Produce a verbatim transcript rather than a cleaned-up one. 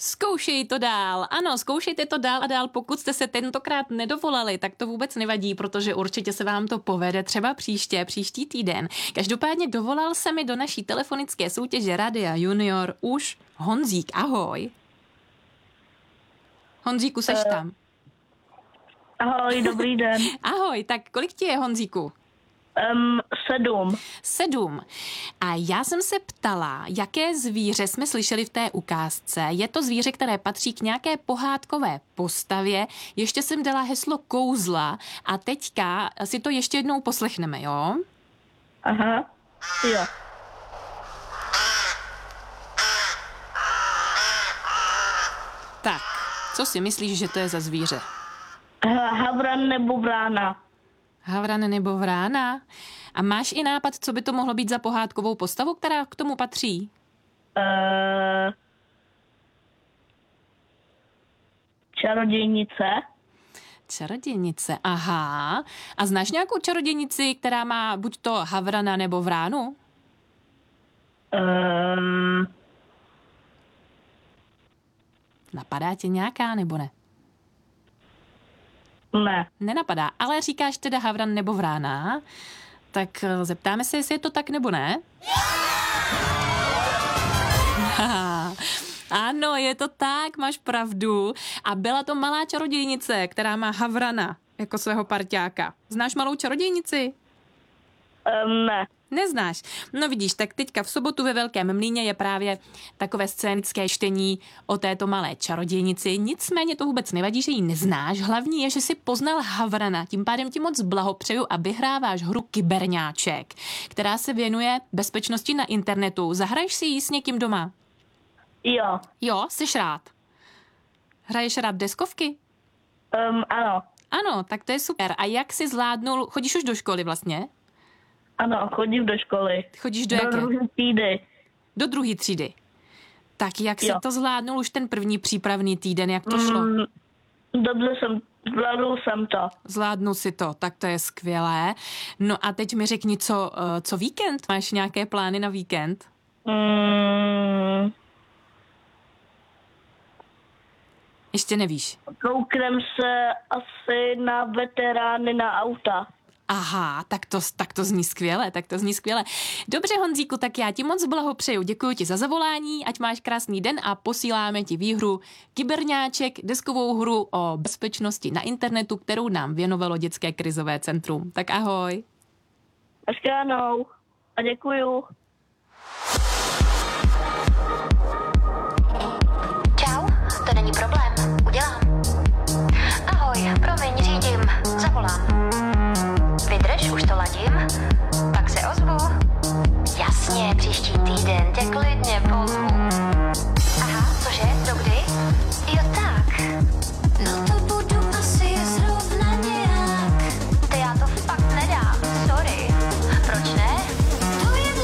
Zkoušej to dál. Ano, zkoušejte to dál a dál. Pokud jste se tentokrát nedovolali, tak to vůbec nevadí, protože určitě se vám to povede třeba příště, příští týden. Každopádně dovolal se mi do naší telefonické soutěže Rádia Junior už Honzík. Ahoj. Honzíku, seš Uh, tam? Ahoj, dobrý den. Ahoj, tak kolik ti je, Honzíku? Um, sedm. Sedm. A já jsem se ptala, jaké zvíře jsme slyšeli v té ukázce. Je to zvíře, které patří k nějaké pohádkové postavě. Ještě jsem dala heslo kouzla a teďka si to ještě jednou poslechneme, jo? Aha, jo. Tak, co si myslíš, že to je za zvíře? H- havran nebo vrána. Havran nebo vrána? A máš i nápad, co by to mohlo být za pohádkovou postavu, která k tomu patří? Uh, čarodějnice. Čarodějnice, aha. A znáš nějakou čarodějnici, která má buď to havrana nebo vránu? Um, Napadá tě nějaká nebo ne? ne. Nenapadá, ale říkáš teda havran nebo vrána, tak zeptáme se, jestli je to tak nebo ne? Haha. Ano, je to tak, máš pravdu. A byla to malá čarodějnice, která má havrana jako svého parťáka. Znáš malou čarodějnici? Um, ne. Neznáš. No vidíš, tak teďka v sobotu ve Velkém Mlýně je právě takové scénické čtení o této malé čarodějnici. Nicméně to vůbec nevadí, že ji neznáš. Hlavní je, že si poznal havrana. Tím pádem ti moc blahopřeju a vyhráváš hru Kyberňáček, která se věnuje bezpečnosti na internetu. Zahraješ si ji s někým doma? Jo. Jo, jsi rád. Hraješ rád deskovky? Um, ano. Ano, tak to je super. A jak jsi zvládnul, chodíš už do školy vlastně? Ano, chodím do školy. Chodíš do, do jaké? druhé třídy. Do druhé třídy. Tak jak jsi Jo. to zvládnul už ten první přípravný týden, jak to šlo? Mm, dobře jsem, zvládl jsem to. Zvládnul si to, tak to je skvělé. No a teď mi řekni, co, eh, co víkend? Máš nějaké plány na víkend? Mm, Ještě nevíš. kouknem se asi na veterány na auta. Aha, tak to, tak to zní skvěle, tak to zní skvěle. Dobře, Honzíku, tak já ti moc blahopřeju. Děkuji ti za zavolání, ať máš krásný den a posíláme ti výhru Kyberňáček, deskovou hru o bezpečnosti na internetu, kterou nám věnovalo Dětské krizové centrum. Tak ahoj. Naschledanou a děkuju. Čau, to není problém, udělám. Ahoj, promiň, řídím, zavolám. Vydrž, už to ladím, pak se ozvu. Jasně, příští týden tě klidně pozvu.